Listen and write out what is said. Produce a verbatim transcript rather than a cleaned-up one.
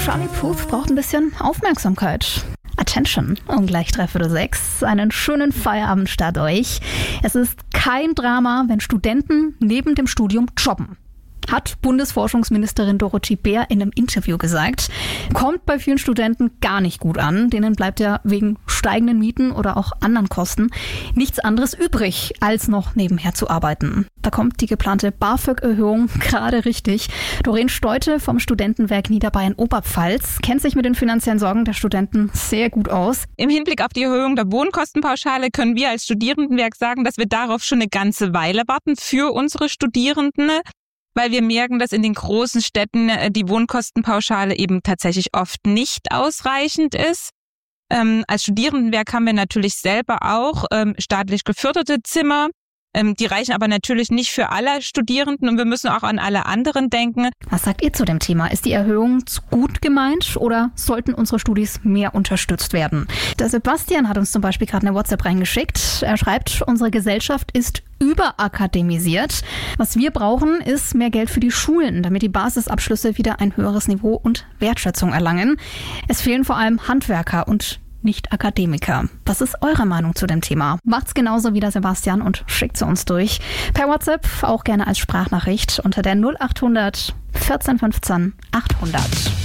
Charlie Puth braucht ein bisschen Aufmerksamkeit. Attention, um gleich drei Viertel sechs. Einen schönen Feierabendstart euch. Es ist kein Drama, wenn Studenten neben dem Studium jobben. Hat Bundesforschungsministerin Dorothee Bär in einem Interview gesagt. Kommt bei vielen Studenten gar nicht gut an. Denen bleibt ja wegen steigenden Mieten oder auch anderen Kosten nichts anderes übrig, als noch nebenher zu arbeiten. Da kommt die geplante BAföG-Erhöhung gerade richtig. Doreen Steute vom Studentenwerk Niederbayern-Oberpfalz kennt sich mit den finanziellen Sorgen der Studenten sehr gut aus. Im Hinblick auf die Erhöhung der Wohnkostenpauschale können wir als Studierendenwerk sagen, dass wir darauf schon eine ganze Weile warten für unsere Studierenden, weil wir merken, dass in den großen Städten die Wohnkostenpauschale eben tatsächlich oft nicht ausreichend ist. Ähm, als Studierendenwerk haben wir natürlich selber auch ähm, staatlich geförderte Zimmer. Ähm, die reichen aber natürlich nicht für alle Studierenden und wir müssen auch an alle anderen denken. Was sagt ihr zu dem Thema? Ist die Erhöhung zu gut gemeint oder sollten unsere Studis mehr unterstützt werden? Der Sebastian hat uns zum Beispiel gerade eine WhatsApp reingeschickt. Er schreibt, unsere Gesellschaft ist überakademisiert. Was wir brauchen, ist mehr Geld für die Schulen, damit die Basisabschlüsse wieder ein höheres Niveau und Wertschätzung erlangen. Es fehlen vor allem Handwerker und nicht Akademiker. Was ist eure Meinung zu dem Thema? Macht's genauso wie der Sebastian und schickt sie uns durch. Per WhatsApp, auch gerne als Sprachnachricht unter der null acht hundert vierzehn fünfzehn achthundert.